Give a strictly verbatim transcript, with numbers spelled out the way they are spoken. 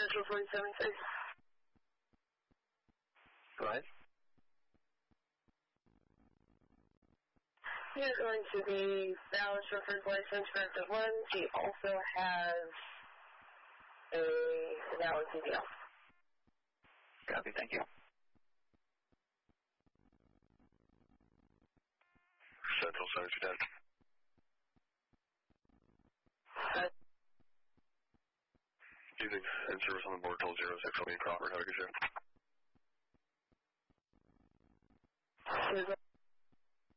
Central forty-seven six. Go ahead. You're going to be valid chauffeur's license for the one. He also has a valid C D L. Copy, thank you. Central seven two ten. Uh, Evening, in service on the board, told zero six, I'll be in Crawford. Have a good shift. Is